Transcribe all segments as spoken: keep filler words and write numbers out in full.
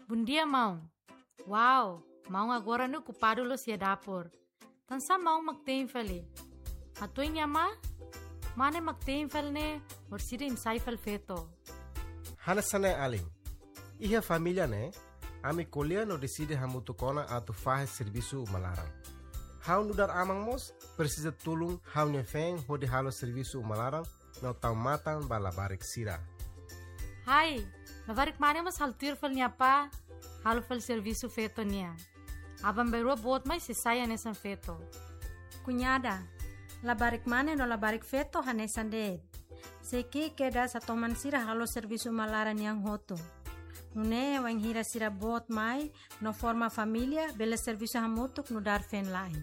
Bom dia, mão. Uau, mão agora no ocupado lo si dapur. Tansa mão magtemfali. Hatuin yama? Mane magtemfal ne, or sirin saifal feto. Hanasane aling. Iha família ne, ami colher no decide hamutu kona atu faz serviço malarang. Hau nudar amang mos, precisa tulung hau nefeng hodi halo serviço malarang, no tau matang balabarik sira. Hai, labarik mane mas haltir fal niya pa, halo fal serviço feto niya. Abang beru bot mai si saya nesan feto. Cunhada, labarik mane no labarik feto hanesan deed. Seki keda sa toman sira halo serviço malaran yang hoto. Nune wang hira sira bot mai no forma família bela serviço hamutuk no dar fen lain.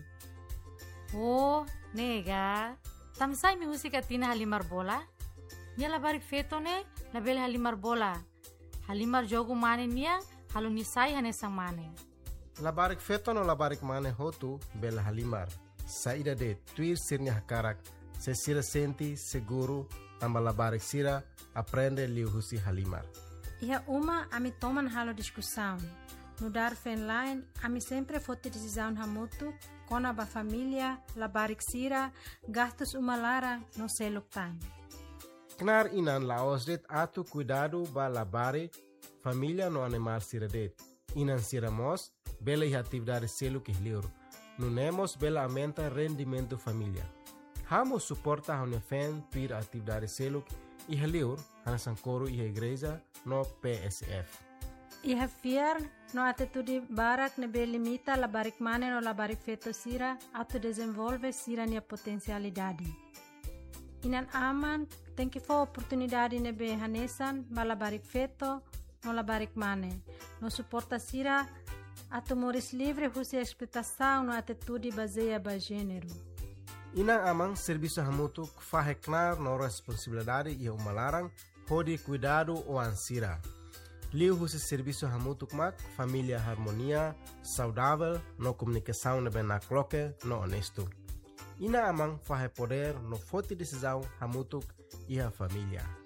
Oh, nega. Tamsay mi musika tina halimar bola? Nia labarik feto ne, na bela halimar bola. Halimar jogo mane niya, halo nisay hanesang mane. Labarik feto no labarik mane hotu bela halimar. Saída de tuir sirnya hakarak, se sira senti seguro, tamba labarik sira, aprende liu husi halimar. Iha uma ami toman halo discussão. No dar fen line, ami sempre fote decisão hamutu, kona ba família, labarik sira, gastos umalara no seluk time. Knar inan laos det atu cuidado ba labari, família no animal sira det. Inan sira mos, bela iha atividade seluk ihliur. No nemos bela aumenta rendimento família. Hamo suporta hone fen tuir atividade seluk ihliur, hanasan coro iha igreja no P S F. Iha fiar no atitude barak ne be limita labarik mane no labarik feto sira atu desenvolve sira nia potencialidade. Inan aman tem que for oportunidade ne be hanesan ba labarik feto no labarik mane. No suporta sira atu moris livre husi expectação no atitude baseia ba gênero. Inang amang serviço hamutuk faheknar no responsabilidade e umalarang hodi cuidado o ansira. Liu husi serviço hamutuk mak família harmonia, saudável, no comunicação ne ben nakloke, no honesto. Ina amang fahe poder no forte decisão hamutuk e a família.